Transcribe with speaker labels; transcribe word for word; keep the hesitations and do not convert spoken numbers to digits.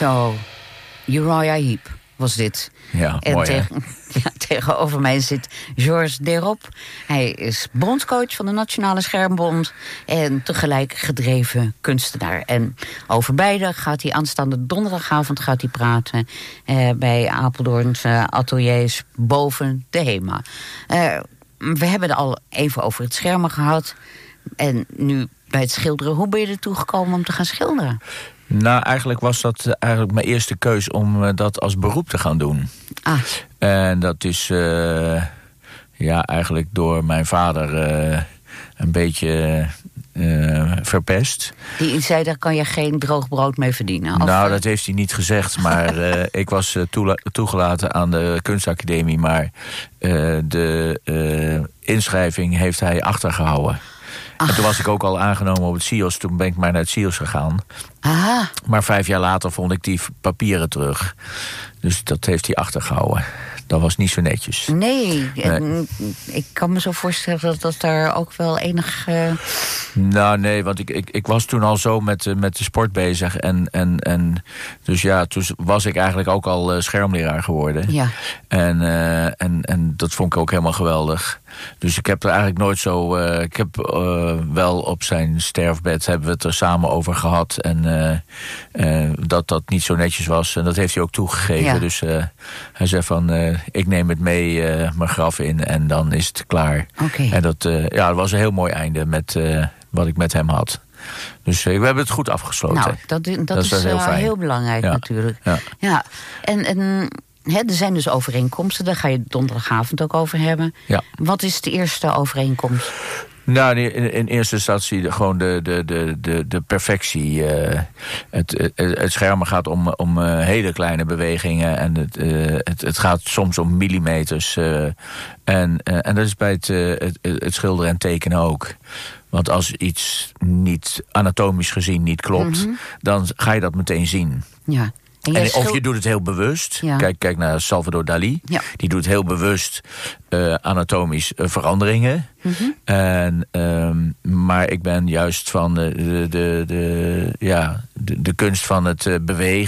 Speaker 1: Zo, Uriah Heep was dit.
Speaker 2: Ja,
Speaker 1: en
Speaker 2: mooi
Speaker 1: tegen, ja, tegenover mij zit Georges Derop. Hij is bondscoach van de Nationale Schermbond en tegelijk gedreven kunstenaar. En over beide gaat hij aanstaande donderdagavond gaat hij praten eh, bij Apeldoornse ateliers boven de HEMA. Uh, we hebben het al even over het schermen gehad. En nu bij het schilderen. Hoe ben je ertoe gekomen om te gaan schilderen?
Speaker 2: Nou, eigenlijk was dat eigenlijk mijn eerste keus om uh, dat als beroep te gaan doen.
Speaker 1: Ah.
Speaker 2: En dat is uh, ja, eigenlijk door mijn vader uh, een beetje uh, verpest.
Speaker 1: Die zei, daar kan je geen droog brood mee verdienen. Of...
Speaker 2: Nou, dat heeft hij niet gezegd. Maar uh, ik was uh, toela- toegelaten aan de kunstacademie. Maar uh, de uh, inschrijving heeft hij achtergehouden. Ach. En toen was ik ook al aangenomen op het C I O S. Toen ben ik maar naar het C I O S gegaan.
Speaker 1: Aha.
Speaker 2: Maar vijf jaar later vond ik die papieren terug. Dus dat heeft hij achtergehouden. Dat was niet zo netjes.
Speaker 1: Nee,
Speaker 2: nee.
Speaker 1: Ik kan me zo voorstellen dat dat daar ook wel enig... Uh...
Speaker 2: Nou, nee, want ik, ik, ik was toen al zo met, met de sport bezig. En, en, en dus ja, toen was ik eigenlijk ook al uh, schermleraar geworden.
Speaker 1: Ja.
Speaker 2: En, uh, en, en dat vond ik ook helemaal geweldig. Dus ik heb er eigenlijk nooit zo... Uh, ik heb uh, wel op zijn sterfbed hebben we het er samen over gehad. En uh, uh, dat dat niet zo netjes was. En dat heeft hij ook toegegeven. Ja. Dus uh, hij zei van, uh, ik neem het mee uh, mijn graf in en dan is het klaar.
Speaker 1: Okay.
Speaker 2: En dat, uh, ja, dat was een heel mooi einde met uh, wat ik met hem had. Dus uh, we hebben het goed afgesloten.
Speaker 1: Nou, dat, dat, dat is, is heel, uh, heel belangrijk ja. natuurlijk.
Speaker 2: Ja.
Speaker 1: Ja. En... en... He, er zijn dus overeenkomsten, daar ga je donderdagavond ook over hebben.
Speaker 2: Ja.
Speaker 1: Wat is de eerste overeenkomst?
Speaker 2: Nou, in, in eerste instantie gewoon de, de, de, de, de perfectie. Uh, het, het, het schermen gaat om, om uh, hele kleine bewegingen. En het, uh, het, het gaat soms om millimeters. Uh, en, uh, en dat is bij het, uh, het, het schilderen en tekenen ook. Want als iets niet anatomisch gezien niet klopt, mm-hmm. dan ga je dat meteen zien.
Speaker 1: Ja. En
Speaker 2: en
Speaker 1: schil...
Speaker 2: Of je doet het heel bewust.
Speaker 1: Ja.
Speaker 2: Kijk, kijk naar Salvador Dalí.
Speaker 1: Ja.
Speaker 2: Die doet heel bewust uh, anatomisch uh, veranderingen.
Speaker 1: Mm-hmm.
Speaker 2: En, um, maar ik ben juist van de, de, de, de, ja, de, de kunst van het uh, bewegen.